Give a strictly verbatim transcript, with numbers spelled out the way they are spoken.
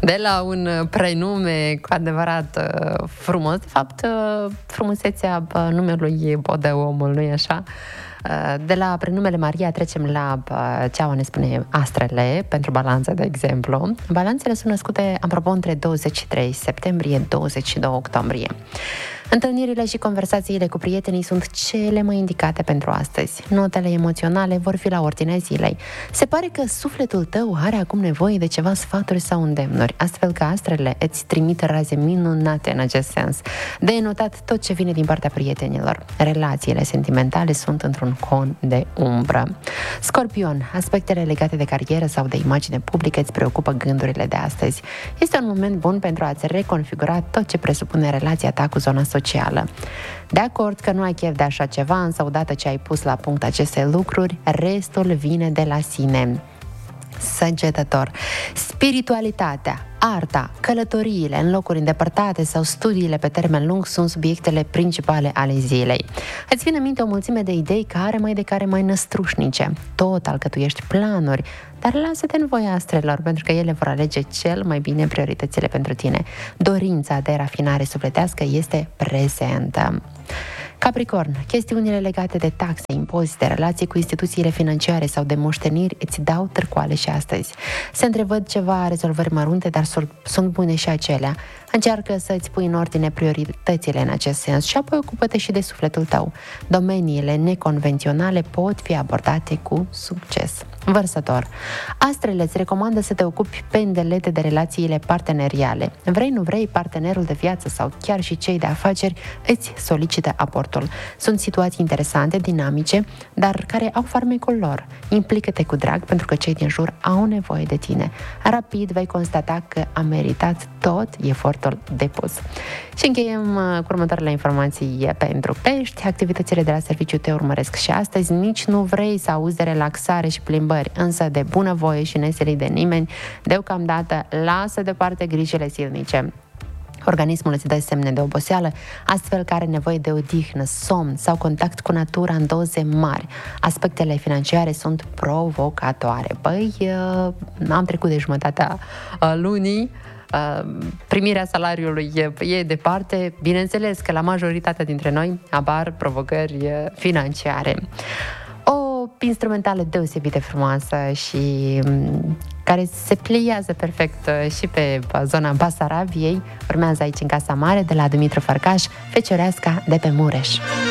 De la un prenume cu adevărat frumos, de fapt, frumusețea numelui o dă omul, nu-i așa? De la prenumele Maria trecem la ceaua, ne spune astrele, pentru balanță, de exemplu. Balanțele sunt născute, apropo, între douăzeci și trei septembrie, douăzeci și doi octombrie. Întâlnirile și conversațiile cu prietenii sunt cele mai indicate pentru astăzi. Notele emoționale vor fi la ordinea zilei. Se pare că sufletul tău are acum nevoie de ceva sfaturi sau îndemnuri, astfel că astrele îți trimit raze minunate în acest sens. De notat tot ce vine din partea prietenilor. Relațiile sentimentale sunt într-un con de umbră. Scorpion, aspectele legate de carieră sau de imagine publică îți preocupă gândurile de astăzi. Este un moment bun pentru a-ți reconfigura tot ce presupune relația ta cu zona socială. De acord că nu ai chef de așa ceva, însă odată ce ai pus la punct aceste lucruri, restul vine de la sine. Săgetător. Spiritualitatea, arta, călătoriile în locuri îndepărtate sau studiile pe termen lung sunt subiectele principale ale zilei. Îți vine în minte o mulțime de idei care mai de care mai năstrușnice. Tot alcătuiești planuri, dar lasă-te în voia astrelor, pentru că ele vor alege cel mai bine prioritățile pentru tine. Dorința de rafinare sufletească este prezentă. Capricorn, chestiunile legate de taxe, impozite, relații cu instituțiile financiare sau de moșteniri îți dau târcoale și astăzi. Se întrevăd ceva rezolvări mărunte, dar sunt bune și acelea. Încearcă să îți pui în ordine prioritățile în acest sens și apoi ocupă-te și de sufletul tău. Domeniile neconvenționale pot fi abordate cu succes. Vărsător, astrele îți recomandă să te ocupi pendelete de relațiile parteneriale. Vrei, nu vrei, partenerul de viață sau chiar și cei de afaceri îți solicită aportul. Sunt situații interesante, dinamice, dar care au farmecul lor. Implică-te cu drag pentru că cei din jur au nevoie de tine. Rapid vei constata că a meritat tot efortul depus. Și încheiem cu următoarele informații pentru pești. Activitățile de la serviciu te urmăresc și astăzi. Nici nu vrei să auzi de relaxare și plimbări, însă de bunăvoie și nesilit de nimeni, deocamdată lasă deoparte grijile silnice. Organismul îți dă semne de oboseală, astfel că are nevoie de odihnă, somn sau contact cu natura în doze mari. Aspectele financiare sunt provocatoare. Băi, am trecut de jumătatea lunii, primirea salariului e departe. Bineînțeles că la majoritatea dintre noi apar provocări financiare. O instrumentală deosebit de frumoasă și care se pliază perfect și pe zona Basarabiei urmează aici în Casa Mare de la Dumitru Farcaș, Fecioreasca de pe Mureș.